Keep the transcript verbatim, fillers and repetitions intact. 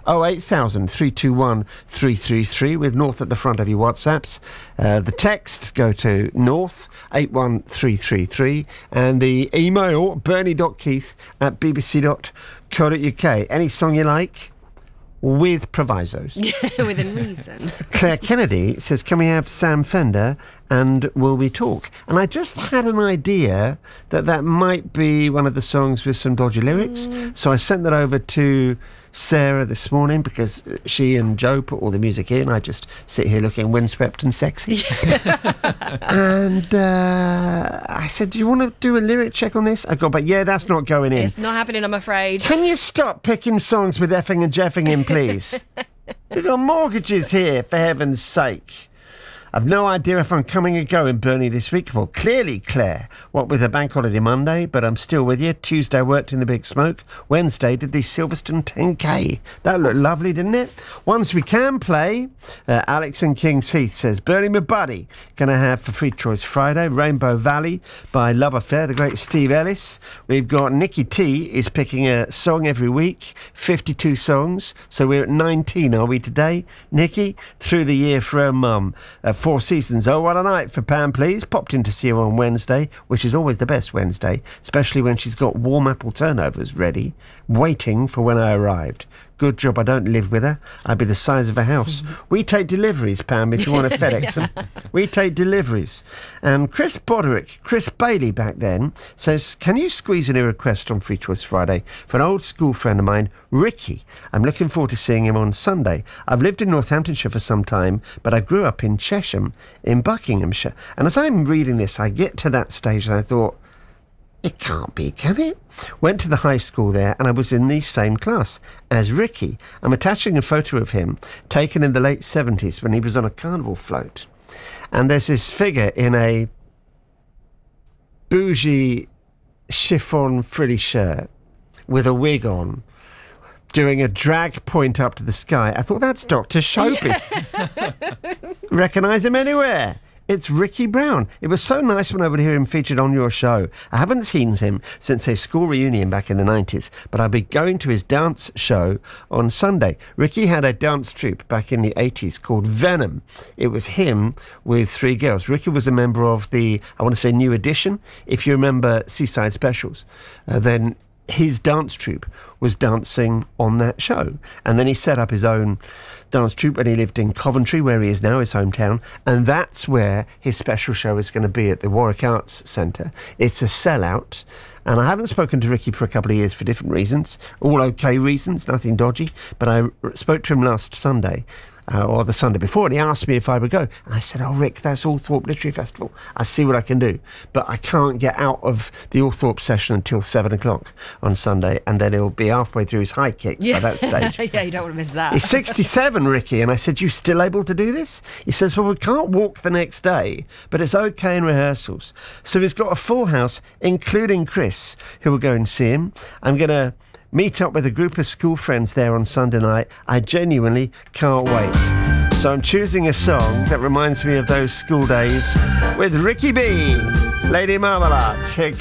oh eight thousand, three two one, three three three with North at the front of your WhatsApps. Uh, the text, go to North, eight one three three three, and the email, bernie.keith at bbc.co.uk. Any song you like? With provisos. Within reason. Claire Kennedy says, can we have Sam Fender and Will We Talk? And I just had an idea that that might be one of the songs with some dodgy lyrics. Mm. So I sent that over to Sarah this morning because she and Joe put all the music in. I just sit here looking windswept and sexy. and uh, I said, do you want to do a lyric check on this? I go, but yeah, that's not going in. It's not happening, I'm afraid. Can you stop picking songs with effing and jeffing in, please? We've got mortgages here, for heaven's sake. I've no idea if I'm coming or going, Bernie, this week. Well, clearly, Claire. What with a bank holiday Monday, but I'm still with you. Tuesday, I worked in the Big Smoke. Wednesday, did the Silverstone ten K. That looked lovely, didn't it? Once we can play, uh, Alex in Kings Heath says, Bernie, my buddy, going to have for Free Choice Friday, Rainbow Valley by Love Affair, the great Steve Ellis. We've got Nikki T is picking a song every week, fifty-two songs. So we're at nineteen, are we, today? Nikki, Through the Year for her mum. Uh, Four Seasons, Oh What a Night for Pam Please. Popped in to see her on Wednesday, which is always the best Wednesday, especially when she's got warm apple turnovers ready, waiting for when I arrived. Good job I don't live with her. I'd be the size of a house. We take deliveries, Pam, if you want to FedEx them. We take deliveries. And Chris Boderick, Chris Bailey back then, says, can you squeeze in a request on Free Choice Friday for an old school friend of mine, Ricky? I'm looking forward to seeing him on Sunday. I've lived in Northamptonshire for some time, but I grew up in Chesham, in Buckinghamshire. And as I'm reading this, I get to that stage and I thought, it can't be, can it? Went to the high school there and I was in the same class as Ricky. I'm attaching a photo of him taken in the late seventies when he was on a carnival float. And there's this figure in a bougie chiffon frilly shirt with a wig on, doing a drag point up to the sky. I thought, that's Doctor Showbiz. Yeah. Recognise him anywhere. It's Ricky Brown. It was so nice when I would hear him featured on your show. I haven't seen him since a school reunion back in the nineties, but I'll be going to his dance show on Sunday. Ricky had a dance troupe back in the eighties called Venom. It was him with three girls. Ricky was a member of the, I want to say, New Edition. If you remember Seaside Specials, uh, then his dance troupe was dancing on that show. And then he set up his own dance troupe when he lived in Coventry, where he is now, his hometown. And that's where his special show is going to be, at the Warwick Arts Centre. It's a sellout. And I haven't spoken to Ricky for a couple of years for different reasons, all okay reasons, nothing dodgy. But I spoke to him last Sunday. Uh, or the Sunday before, and he asked me if I would go. And I said, oh, Rick, that's Althorpe Literary Festival. I see what I can do. But I can't get out of the Althorpe session until seven o'clock on Sunday, and then he'll be halfway through his high kicks yeah. by that stage. Yeah, you don't want to miss that. He's sixty-seven, Ricky, and I said, you still able to do this? He says, well, we can't walk the next day, but it's okay in rehearsals. So he's got a full house, including Chris, who will go and see him. I'm going to meet up with a group of school friends there on Sunday night. I genuinely can't wait. So I'm choosing a song that reminds me of those school days with Ricky B. Lady Marmalade. Here it